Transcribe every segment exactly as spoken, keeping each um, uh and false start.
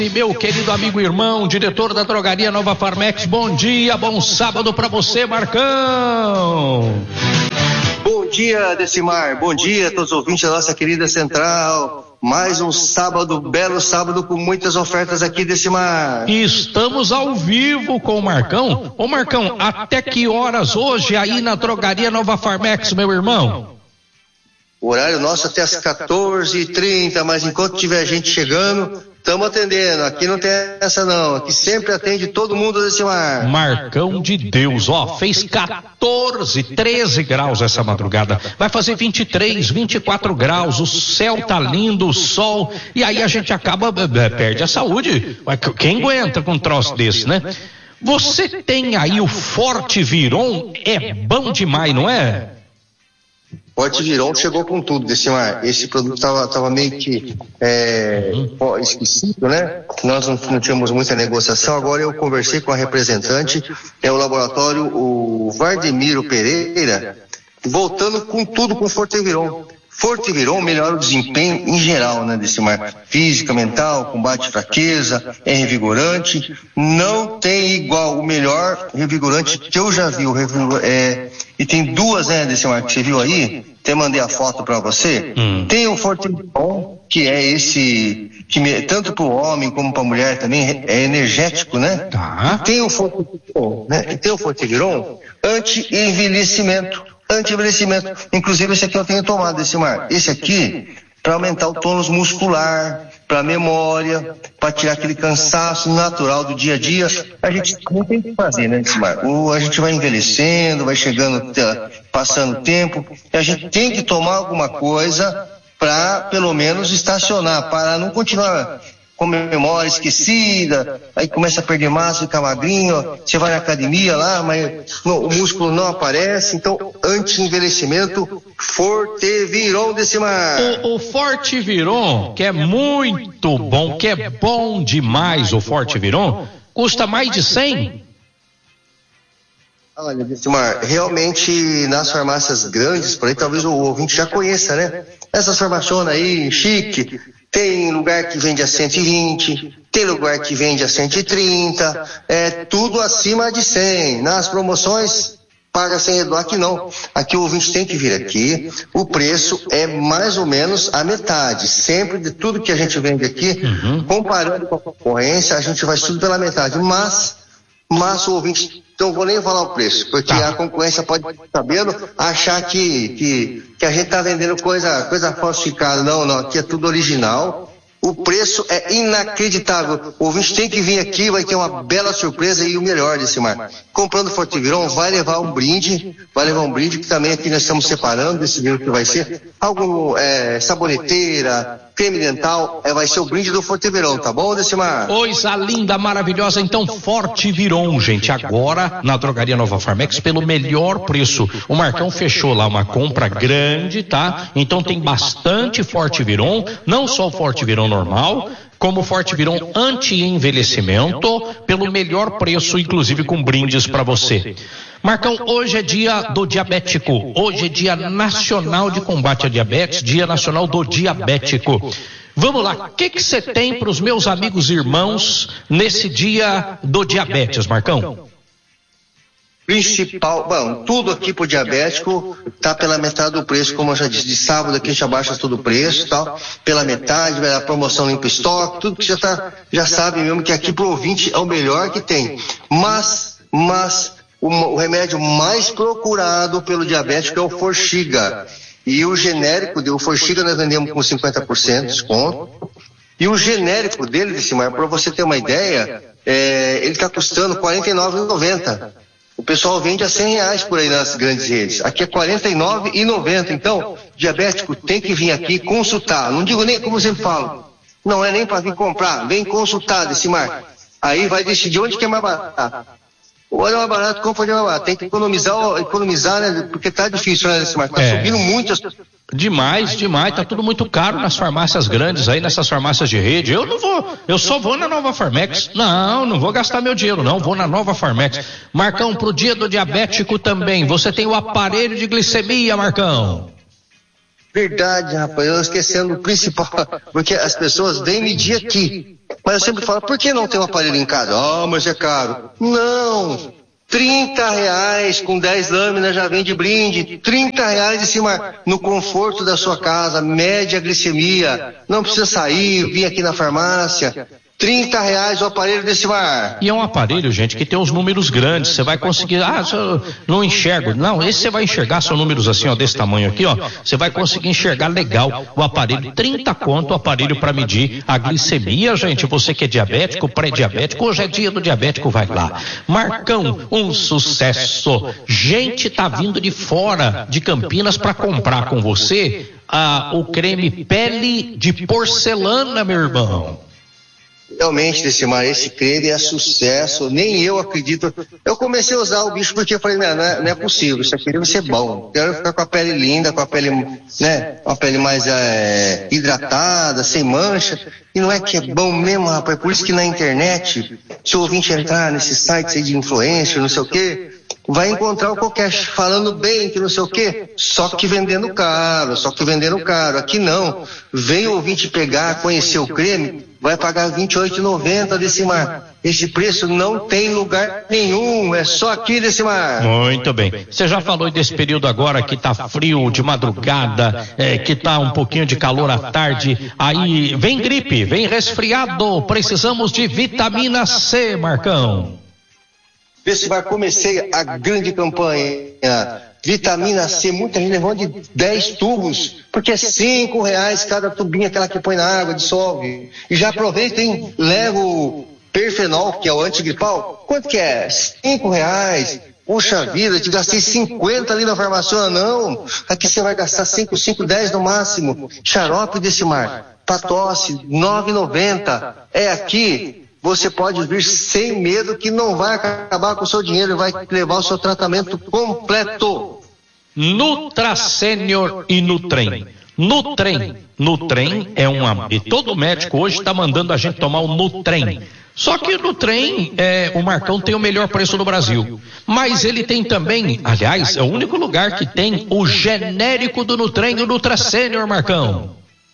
Meu querido amigo e irmão, diretor da drogaria Nova Farmex, bom dia, bom sábado pra você, Marcão. Bom dia, Decimar, bom dia a todos os ouvintes da nossa querida Central. Mais um sábado, belo sábado com muitas ofertas aqui, Decimar. Estamos ao vivo com o Marcão. Ô Marcão, até que horas hoje aí na drogaria Nova Farmex, meu irmão? O horário nosso até às quatorze e trinta, mas enquanto tiver gente chegando, estamos atendendo. Aqui não tem essa não, aqui sempre atende todo mundo desse mar. Marcão de Deus, ó, fez quatorze, treze graus essa madrugada. Vai fazer vinte e três, vinte e quatro graus, o céu tá lindo, o sol, e aí a gente acaba, perde a saúde. Quem aguenta com um troço desse, né? Você tem aí o Forte Viron, é bom demais, não é? Forte Viron chegou com tudo, Decimar. Esse produto estava tava meio que é, esquecido, né? Nós não, não tínhamos muita negociação. Agora eu conversei com a representante, é o laboratório, o Vardemiro Pereira, voltando com tudo com Forte Viron. Forte Viron melhora o desempenho em geral, né, Decimar? Física, mental, combate à fraqueza, é revigorante. Não tem igual, o melhor revigorante que eu já vi. O revigor, é, e tem duas, né, Decimar, que você viu aí? Até mandei a foto para você. Hum. Tem o Forte Viron, que é esse, que me, tanto para o homem como para a mulher também é energético, né? Tá. E tem o Forte Viron, né? E tem o Forte Viron anti-envelhecimento. Anti-envelhecimento. Inclusive esse aqui eu tenho tomado, Decimar. Esse aqui, para aumentar o tônus muscular, para memória, para tirar aquele cansaço natural do dia a dia. A gente não tem que fazer, né, Decimar? O, a gente vai envelhecendo, vai chegando, passando o tempo, e a gente tem que tomar alguma coisa para, pelo menos, estacionar, para não continuar com memória esquecida, aí começa a perder massa, fica magrinho, você vai na academia lá, mas não, o músculo não aparece. Então, anti-envelhecimento, Forte Viron, Decimar. O, o Forte Viron, que é muito bom, que é bom demais o Forte Viron, custa mais de cem? Olha, Decimar, realmente nas farmácias grandes, por aí talvez o ouvinte já conheça, né? Essas farmácias aí, chique, tem lugar que vende a cento e vinte, tem lugar que vende a cento e trinta, é tudo acima de cem. Nas promoções, paga cem reais. Aqui não. Aqui o ouvinte tem que vir aqui. O preço é mais ou menos a metade. Sempre de tudo que a gente vende aqui, uhum. Comparando com a concorrência, a gente vai tudo pela metade. Mas, mas o ouvinte, então vou nem falar o preço, porque tá. A concorrência pode, sabendo, achar que, que, que a gente tá vendendo coisa, coisa falsificada. Não, não, aqui é tudo original. O preço é inacreditável. O ouvinte tem que vir aqui, vai ter uma bela surpresa e o melhor, Decimar. Comprando Forte Viron, vai levar um brinde, vai levar um brinde que também aqui nós estamos separando, decidindo o que vai ser. Algo, é, saboneteira, creme dental, é, vai ser o brinde do Forte Viron, tá bom, Decimar? Coisa linda, maravilhosa. Então, Forte Viron, gente, agora na drogaria Nova Farmex pelo melhor preço. O Marcão fechou lá uma compra grande, tá? Então tem bastante Forte Viron, não só o Forte Viron normal, como o Forte Viron anti-envelhecimento, pelo melhor preço, inclusive com brindes para você. Marcão, hoje é dia do diabético, hoje é dia nacional de combate à diabetes, dia nacional do diabético. Vamos lá, o que que você tem para os meus amigos e irmãos nesse dia do diabetes, Marcão? Principal, bom, tudo aqui pro diabético tá pela metade do preço, como eu já disse, de sábado aqui a gente abaixa todo o preço, tal, pela metade, vai dar promoção limpa estoque, tudo que já tá, já sabe mesmo que aqui pro ouvinte é o melhor que tem. Mas, mas, o, o remédio mais procurado pelo diabético é o Forxiga. E o genérico do Forxiga nós vendemos com cinquenta por cento de desconto. E o genérico dele, Decimar, para você ter uma ideia, é, ele tá custando quarenta e nove reais e noventa centavos. O pessoal vende a cem reais por aí nas grandes redes. Aqui é quarenta e nove reais e noventa centavos. Então, diabético tem que vir aqui consultar. Não digo nem como eu sempre falo. Não é nem para vir comprar. Vem consultar, Decimar. Aí vai decidir onde que é mais barato. Ou é mais barato, compra de mais barato. Tem que economizar, economizar, né? Porque tá difícil, né, Decimar? Tá é. subindo muito as... Demais, demais, tá tudo muito caro nas farmácias grandes aí, nessas farmácias de rede. Eu não vou, eu só vou na Nova Farmex. Não, não vou gastar meu dinheiro, não, vou na Nova Farmex. Marcão, pro dia do diabético também, você tem o aparelho de glicemia, Marcão. Verdade, rapaz, eu esquecendo o principal, porque as pessoas vêm medir aqui, mas eu sempre falo, por que não tem um aparelho em casa? Ah, mas é caro. Não, trinta reais com dez lâminas já vem de brinde, trinta reais em cima no conforto da sua casa, mede a glicemia, não precisa sair, vir aqui na farmácia. trinta reais o aparelho Decimar. E é um aparelho, gente, que tem os números grandes. Você vai conseguir. Ah, eu não enxergo. Não, esse você vai enxergar. São números assim, ó, desse tamanho aqui, ó. Você vai conseguir enxergar legal o aparelho. trinta conto o aparelho para medir a glicemia, gente. Você que é diabético, pré-diabético, hoje é dia do diabético, vai lá. Marcão, um sucesso. Gente tá vindo de fora de Campinas para comprar com você ah, o creme pele de porcelana, meu irmão. Realmente, Decimar, esse creme é sucesso, nem eu acredito. Eu comecei a usar o bicho porque eu falei, não, não é, não é possível, isso aqui deve ser bom. Quero ficar com a pele linda, com a pele, né, com a pele mais é, hidratada, sem mancha. E não é que é bom mesmo, rapaz, por isso que na internet, se o ouvinte entrar nesses sites aí de influencer, não sei o quê, vai encontrar o qualquer falando bem, que não sei o quê, só que vendendo caro, só que vendendo caro. Aqui não, vem o ouvinte pegar, conhecer o creme, vai pagar vinte e oito reais e noventa centavos, Decimar. Esse preço não tem lugar nenhum, é só aqui, Decimar. Muito bem. Você já falou desse período agora que tá frio de madrugada, é, que tá um pouquinho de calor à tarde, aí vem gripe, vem resfriado, precisamos de vitamina C, Marcão. Decimar, comecei a grande campanha. Vitamina C, muita gente levou de dez tubos, porque é cinco reais cada tubinho, aquela que põe na água, dissolve. E já aproveita, hein? Leva o Perfenol, que é o antigripal. Quanto que é? Cinco reais. Poxa vida, te gastei cinquenta ali na farmácia. Não, aqui você vai gastar cinco, cinco, dez no máximo. Xarope Decimar, pra tosse, nove reais e noventa centavos. É aqui. Você pode vir sem medo que não vai acabar com o seu dinheiro e vai levar o seu tratamento completo. Nutra Sênior e Nutrem. Nutrem. Nutrem é uma... E todo médico hoje está mandando a gente tomar o Nutrem. Só que o Nutrem, é, o Marcão tem o melhor preço no Brasil. Mas ele tem também, aliás, é o único lugar que tem o genérico do Nutrem, o Nutra Sênior, Marcão.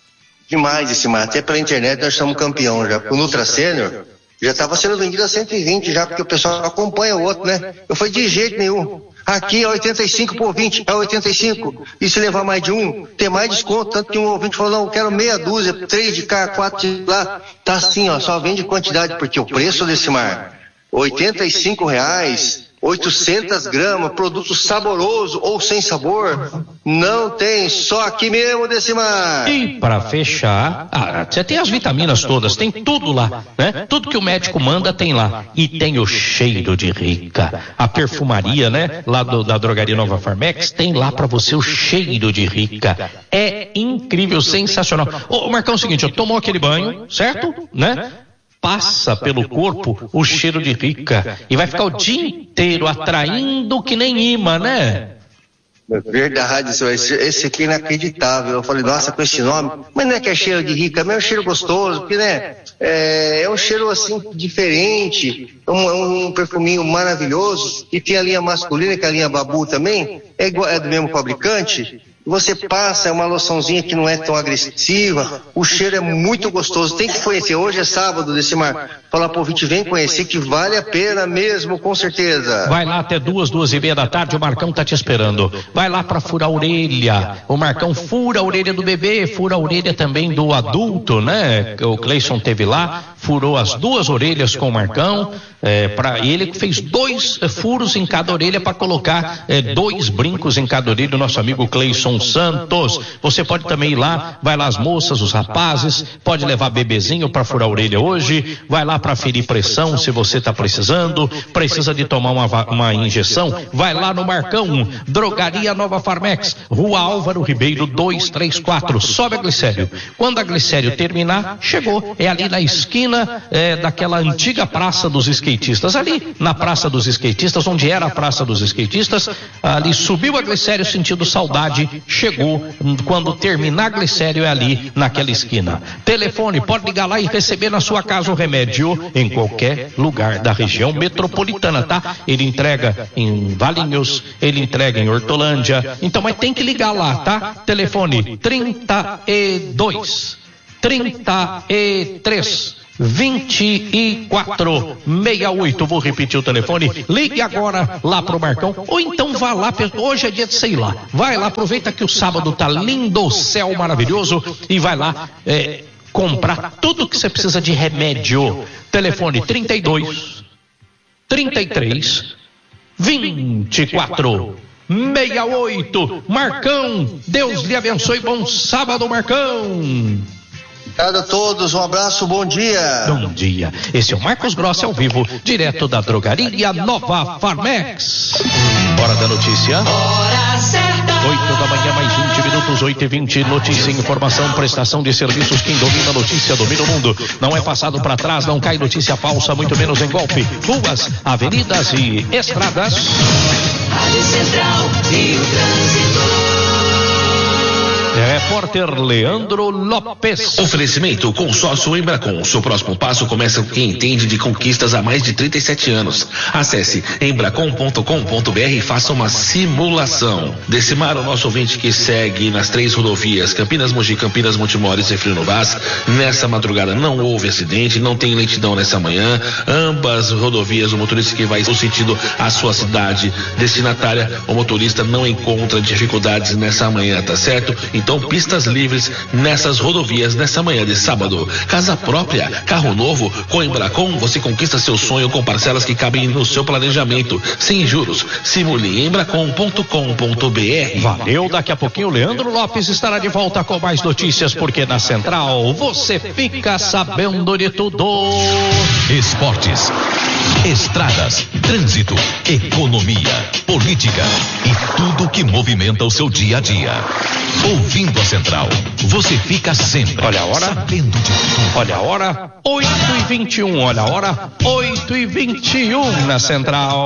Demais esse mar. Até pela internet nós somos campeão já. O Nutra Sênior já estava sendo vendido a cento e vinte já, porque o pessoal acompanha o outro, né? Eu falei, de jeito nenhum. Aqui é oitenta e cinco por vinte, é oitenta e cinco. E se levar mais de um, tem mais desconto. Tanto que um ouvinte falou, não, eu quero meia dúzia, três de cá, quatro de lá. Tá assim, ó, só vende quantidade, porque o preço desse mar, oitenta e cinco reais, oitocentas gramas, produto saboroso ou sem sabor, não tem, só aqui mesmo, Decimar. E para fechar, ah, você tem as vitaminas todas, tem tudo lá, né? Tudo que o médico manda tem lá. E tem o cheiro de rica. A perfumaria, né? Lá do, da drogaria Nova Farmex, tem lá para você o cheiro de rica. É incrível, sensacional. Ô, Marcão, é o seguinte, eu tomou aquele banho, certo? Né? Passa pelo corpo o cheiro de rica e vai ficar o dia inteiro atraindo que nem imã, né? Verdade, senhor. Esse, esse aqui é inacreditável. Eu falei, nossa, com esse nome, mas não é que é cheiro de rica, mas é um cheiro gostoso, porque, né, é, é um cheiro assim diferente, é um, é um perfuminho maravilhoso, e tem a linha masculina, que é a linha Babu também, é, igual, é do mesmo fabricante. Você passa, é uma loçãozinha que não é tão agressiva, o cheiro é muito gostoso, tem que conhecer. Hoje é sábado, Decimar, falar pro ouvinte, vem conhecer que vale a pena mesmo, com certeza. Vai lá até duas, duas e meia da tarde, o Marcão tá te esperando. Vai lá pra furar a orelha, o Marcão fura a orelha do bebê, fura a orelha também do adulto, né? O Cleison teve lá, furou as duas orelhas com o Marcão, é, pra, ele fez dois é, furos em cada orelha para colocar é, dois brincos em cada orelha, o nosso amigo Cleison Santos. Você pode também ir lá, vai lá as moças, os rapazes, pode levar bebezinho para furar a orelha hoje, vai lá para ferir pressão se você está precisando, precisa de tomar uma, uma injeção, vai lá no Marcão, Drogaria Nova Farmex, Rua Álvaro Ribeiro dois três quatro, sobe a glicério. Quando a glicério terminar, chegou, é ali na esquina é, daquela antiga Praça dos Skatistas, ali na Praça dos Skatistas, onde era a Praça dos Skatistas, ali subiu a glicério sentindo saudade, chegou. Quando terminar glicério é ali naquela esquina. Telefone, pode ligar lá e receber na sua casa o remédio em qualquer lugar da região metropolitana, tá? Ele entrega em Valinhos, ele entrega em Hortolândia, então mas tem que ligar lá, tá? Telefone trinta e dois, trinta e três, vinte e quatro, sessenta e oito. Vou repetir o telefone. Ligue agora lá pro Marcão, ou então vá lá, hoje é dia de sei lá. Vai lá, aproveita que o sábado tá lindo, o céu maravilhoso, e vai lá é, comprar tudo que você precisa de remédio. Telefone trinta e dois, trinta e três, vinte e quatro, sessenta e oito. Marcão, Deus lhe abençoe. Bom sábado, Marcão. Obrigado a todos, um abraço, bom dia. Bom dia. Esse é o Marcos Grossi ao vivo, direto da drogaria Nova Farmex. Hora da notícia. Hora certa. oito da manhã, mais vinte minutos, oito e vinte. Notícia, informação, prestação de serviços. Quem domina a notícia domina o mundo. Não é passado para trás, não cai notícia falsa, muito menos em golpe. Ruas, avenidas e estradas. Rádio Central e o trânsito. Repórter Leandro Lopes. Oferecimento Consórcio Embracon. Seu próximo passo começa com quem entende de conquistas há mais de trinta e sete anos. Acesse embracon ponto com ponto br e faça uma simulação. Decimar o nosso ouvinte que segue nas três rodovias Campinas, Mogi, Campinas, Montemores e Frio no Vaz. Nessa madrugada não houve acidente, não tem lentidão nessa manhã. Ambas rodovias, o motorista que vai no sentido à sua cidade destinatária, o motorista não encontra dificuldades nessa manhã, tá certo? Então, pistas livres nessas rodovias nessa manhã de sábado. Casa própria, carro novo, com Embracon você conquista seu sonho com parcelas que cabem no seu planejamento, sem juros. Simule embracon ponto com ponto br. Valeu, daqui a pouquinho o Leandro Lopes estará de volta com mais notícias, porque na Central você fica sabendo de tudo. Esportes, estradas, trânsito, economia, política e tudo que movimenta o seu dia a dia. Ouvindo a Central, você fica sempre Olha a hora. sabendo de tudo. Olha a hora, oito e vinte e um. Olha a hora, oito e vinte e um na Central.